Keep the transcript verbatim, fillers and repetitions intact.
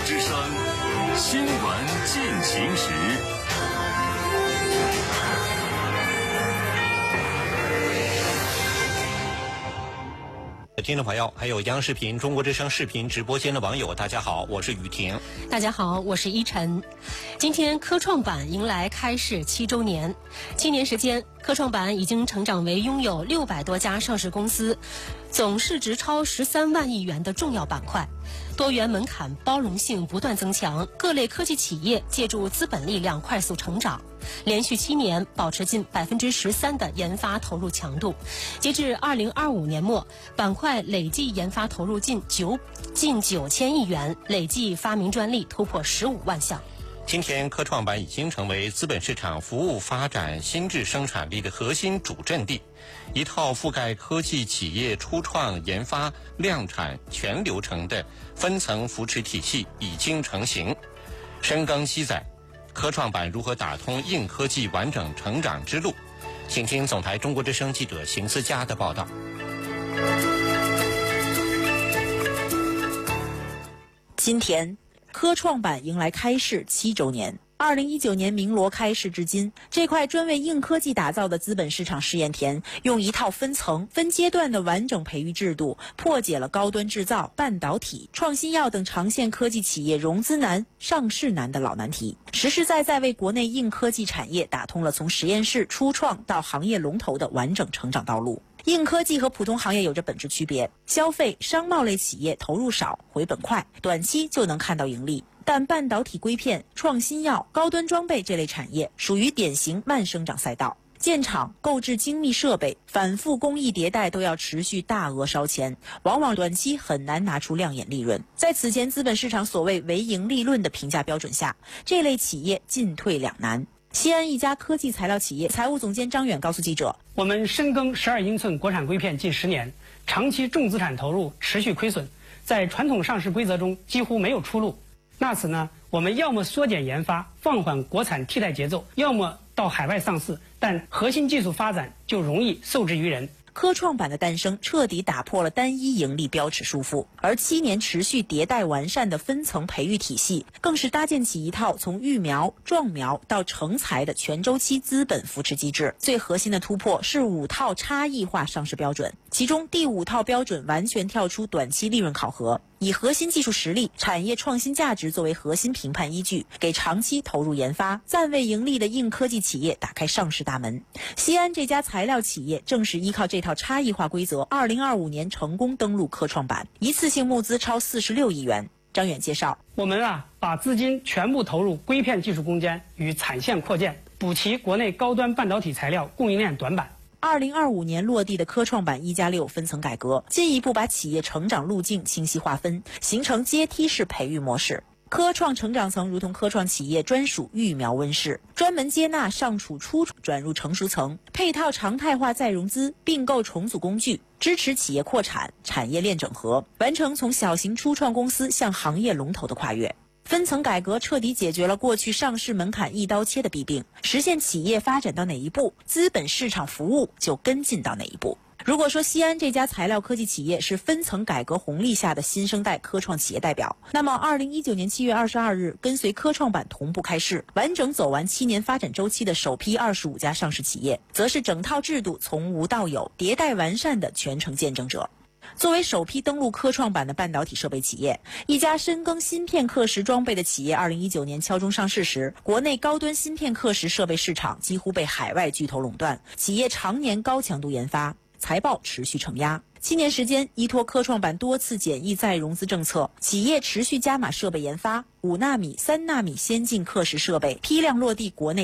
之声新闻进行时。 听众朋友，还有央视频、中国之声视频直播间的网友，大家好，我是雨婷。 大家好，我是依晨。今天科创板迎来开市七周年，七年时间，科创板已经成长为拥有六百多家上市公司，总市值超十三万亿元的重要板块。多元门槛包容性不断增强，各类科技企业借助资本力量快速成长，连续七年保持近百分之十三的研发投入强度。截至二零二五年末，板块累计研发投入近九近九千亿元，累计发明专利突破十五万项。 今天，科创板已经成为资本市场服务发展新质生产力的核心主阵地，一套覆盖科技企业初创、研发、量产全流程的分层扶持体系已经成型。深耕细载，科创板如何打通硬科技完整成长之路？请听总台中国之声记者邢思佳的报道。 今天，科创板迎来开市七周年。二零一九年鸣锣开市至今，这块专为硬科技打造的资本市场试验田，用一套分层、分阶段的完整培育制度，破解了高端制造、半导体、创新药等长线科技企业融资难、上市难的老难题，实实在在为国内硬科技产业打通了从实验室初创到行业龙头的完整成长道路。硬科技和普通行业有着本质区别，消费、商贸类企业投入少、回本快，短期就能看到盈利。但半导体硅片、创新药、高端装备这类产业属于典型慢生长赛道，建厂、购置精密设备、反复工艺迭代都要持续大额烧钱，往往短期很难拿出亮眼利润。在此前资本市场所谓唯盈利论的评价标准下，这类企业进退两难。西安一家科技材料企业财务总监张远告诉记者， 我们深耕十二英寸国产硅片近十年，长期重资产投入，持续亏损，在传统上市规则中几乎没有出路。那此呢，我们要么缩减研发，放缓国产替代节奏，要么到海外上市，但核心技术发展就容易受制于人。 科创板的诞生彻底打破了单一盈利标尺束缚，而七年持续迭代完善的分层培育体系，更是搭建起一套从育苗、壮苗到成才的全周期资本扶持机制。最核心的突破是五套差异化上市标准，其中第五套标准完全跳出短期利润考核，以核心技术实力、产业创新价值作为核心评判依据，给长期投入研发、暂未盈利的硬科技企业打开上市大门。西安这家材料企业正是依靠这套差异化规则，二零二五年成功登陆科创板，一次性募资超四十六亿元。张远介绍， 我们啊，把资金全部投入硅片技术攻坚与产线扩建，补齐国内高端半导体材料供应链短板。 二零二五年落地的科创板一加六分层改革，进一步把企业成长路径清晰划分，形成阶梯式培育模式。科创成长层如同科创企业专属育苗温室，专门接纳上储、初储转入成熟层，配套常态化再融资、并购重组工具，支持企业扩产、产业链整合，完成从小型初创公司向行业龙头的跨越。分层改革彻底解决了过去上市门槛一刀切的弊病，实现企业发展到哪一步，资本市场服务就跟进到哪一步。如果说西安这家材料科技企业是分层改革红利下的新生代科创企业代表，那么二零一九年七月二十二日跟随科创板同步开市，完整走完七年发展周期的首批二十五家上市企业，则是整套制度从无到有、迭代完善的全程见证者。作为首批登陆科创板的半导体设备企业，一家深耕芯片刻蚀装备的企业，二零一九年敲钟上市时，国内高端芯片刻蚀设备市场几乎被海外巨头垄断，企业常年高强度研发，财报持续承压。七年时间，依托科创板多次简易再融资政策，企业持续加码设备研发，五纳米、三纳米先进刻蚀设备批量落地国内